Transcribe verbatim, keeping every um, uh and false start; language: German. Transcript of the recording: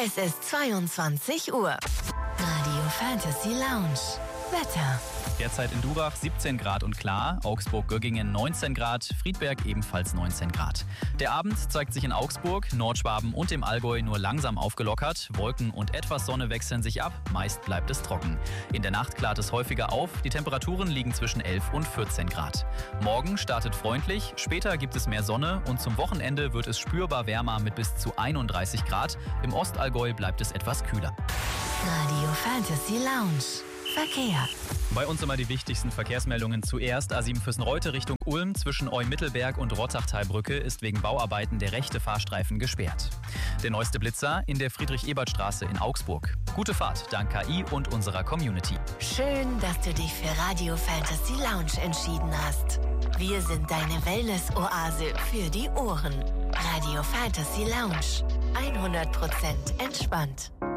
Es ist zweiundzwanzig Uhr. Radio Fantasy Lounge. Wetter. Derzeit in Durach siebzehn Grad und klar, Augsburg-Göggingen neunzehn Grad, Friedberg ebenfalls neunzehn Grad. Der Abend zeigt sich in Augsburg, Nordschwaben und dem Allgäu nur langsam aufgelockert. Wolken und etwas Sonne wechseln sich ab, meist bleibt es trocken. In der Nacht klart es häufiger auf, die Temperaturen liegen zwischen elf und vierzehn Grad. Morgen startet freundlich, später gibt es mehr Sonne und zum Wochenende wird es spürbar wärmer mit bis zu einunddreißig Grad. Im Ostallgäu bleibt es etwas kühler. Radio Fantasy Lounge. Verkehr. Bei uns immer die wichtigsten Verkehrsmeldungen zuerst. A sieben Füssen-Reute Richtung Ulm zwischen Eu-Mittelberg und Rottachtalbrücke ist wegen Bauarbeiten der rechte Fahrstreifen gesperrt. Der neueste Blitzer in der Friedrich-Ebert-Straße in Augsburg. Gute Fahrt dank K I und unserer Community. Schön, dass du dich für Radio Fantasy Lounge entschieden hast. Wir sind deine Wellness-Oase für die Ohren. Radio Fantasy Lounge. hundert Prozent entspannt.